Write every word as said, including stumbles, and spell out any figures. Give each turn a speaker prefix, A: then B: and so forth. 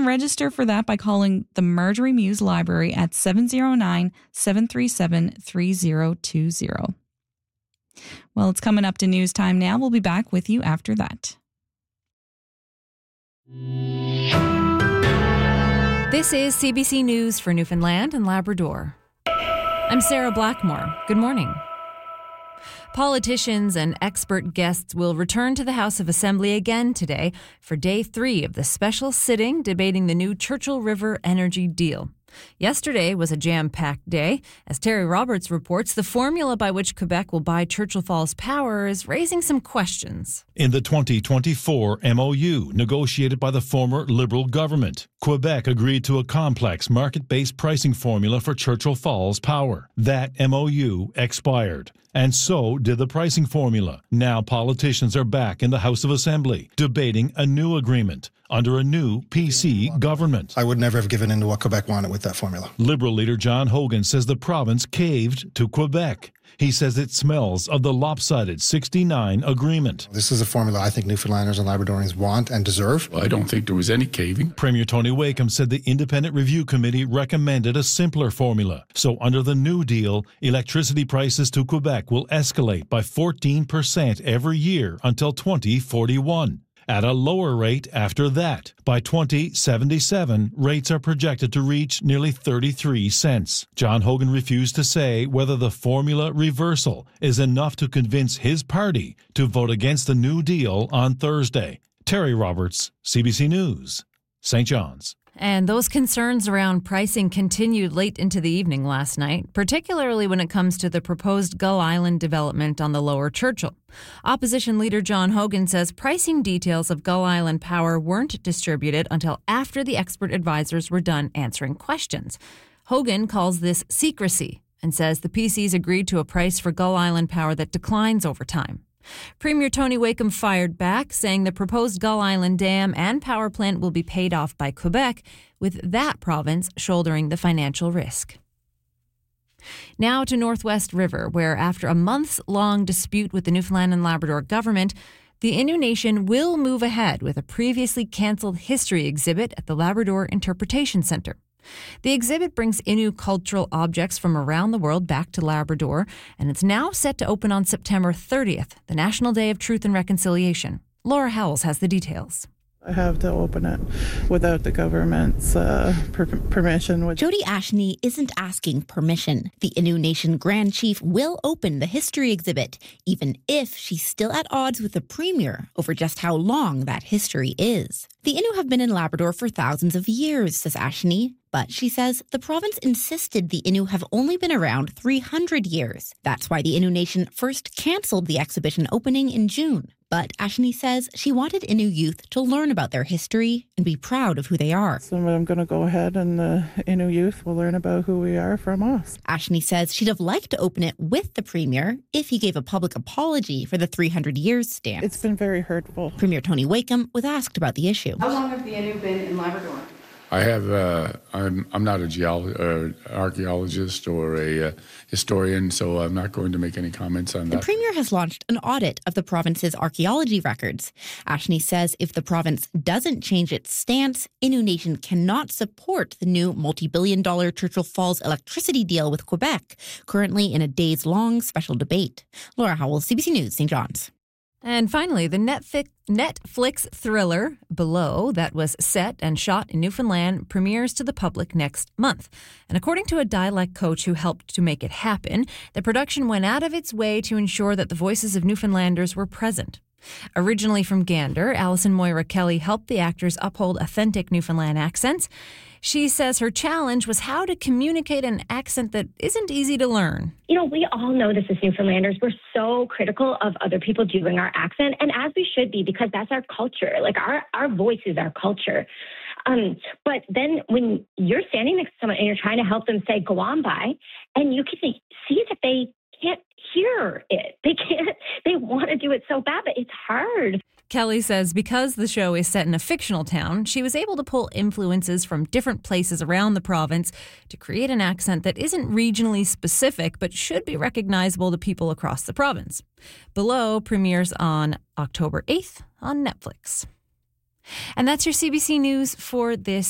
A: can register for that by calling the Marjorie Muse Library at seven oh nine, seven three seven, three oh two oh. Well, it's coming up to news time now. We'll be back with you after that.
B: This is C B C News for Newfoundland and Labrador. I'm Sarah Blackmore. Good morning. Politicians and expert guests will return to the House of Assembly again today for day three of the special sitting debating the new Churchill River energy deal. Yesterday was a jam-packed day. As Terry Roberts reports, the formula by which Quebec will buy Churchill Falls Power is raising some questions.
C: In the twenty twenty-four M O U negotiated by the former Liberal government, Quebec agreed to a complex market-based pricing formula for Churchill Falls Power. That M O U expired, and so did the pricing formula. Now politicians are back in the House of Assembly debating a new agreement under a new P C government.
D: I would never have given in to what Quebec wanted with that formula.
C: Liberal leader John Hogan says the province caved to Quebec. He says it smells of the lopsided sixty-nine agreement.
D: This is a formula I think Newfoundlanders and Labradorians want and deserve.
E: Well, I don't think there was any caving.
C: Premier Tony Wakeham said the Independent Review Committee recommended a simpler formula. So under the new deal, electricity prices to Quebec will escalate by fourteen percent every year until twenty forty-one. At a lower rate after that. By twenty seventy-seven, rates are projected to reach nearly thirty-three cents. John Hogan refused to say whether the formula reversal is enough to convince his party to vote against the new deal on Thursday. Terry Roberts, C B C News, Saint John's.
B: And those concerns around pricing continued late into the evening last night, particularly when it comes to the proposed Gull Island development on the Lower Churchill. Opposition leader John Hogan says pricing details of Gull Island Power weren't distributed until after the expert advisors were done answering questions. Hogan calls this secrecy and says the P Cs agreed to a price for Gull Island Power that declines over time. Premier Tony Wakeham fired back, saying the proposed Gull Island Dam and power plant will be paid off by Quebec, with that province shouldering the financial risk. Now to Northwest River, where after a months-long dispute with the Newfoundland and Labrador government, the Innu Nation will move ahead with a previously cancelled history exhibit at the Labrador Interpretation Centre. The exhibit brings Innu cultural objects from around the world back to Labrador, and it's now set to open on September thirtieth, the National Day of Truth and Reconciliation. Laura Howells has the details.
F: I have to open it without the government's uh, per- permission.
G: Jody Ashney isn't asking permission. The Innu Nation Grand Chief will open the history exhibit, even if she's still at odds with the Premier over just how long that history is. The Innu have been in Labrador for thousands of years, says Ashney. But she says the province insisted the Innu have only been around three hundred years. That's why the Innu Nation first cancelled the exhibition opening in June. But Ashney says she wanted Innu youth to learn about their history and be proud of who they are.
F: So I'm going to go ahead and the Innu youth will learn about who we are from us.
G: Ashney says she'd have liked to open it with the Premier if he gave a public apology for the three hundred years stance.
F: It's been very hurtful.
G: Premier Tony Wakeham was asked about the issue.
H: How long have the Innu been in Labrador?
E: I have. Uh, I'm. I'm not a geolo- uh, archaeologist or a uh, historian, so I'm not going to make any comments on that.
G: The Premier has launched an audit of the province's archaeology records. Ashney says if the province doesn't change its stance, Innu Nation cannot support the new multi-billion dollar Churchill Falls electricity deal with Quebec, currently in a days-long special debate. Laura Howell, C B C News, Saint John's.
B: And finally, the Netflix, Netflix thriller Below, that was set and shot in Newfoundland, premieres to the public next month. And according to a dialect coach who helped to make it happen, the production went out of its way to ensure that the voices of Newfoundlanders were present. Originally from Gander, Alison Moira Kelly helped the actors uphold authentic Newfoundland accents. She says her challenge was how to communicate an accent that isn't easy to learn.
I: You know, we all know this as Newfoundlanders. We're so critical of other people doing our accent, and as we should be, because that's our culture. Like, our, our voice is our culture. Um, but then when you're standing next to someone and you're trying to help them say, go on by, and you can see that they can't hear it. They can't, they want to do it so bad, but it's hard.
B: Kelly says because the show is set in a fictional town, she was able to pull influences from different places around the province to create an accent that isn't regionally specific but should be recognizable to people across the province. Below premieres on October eighth on Netflix. And that's your C B C News for this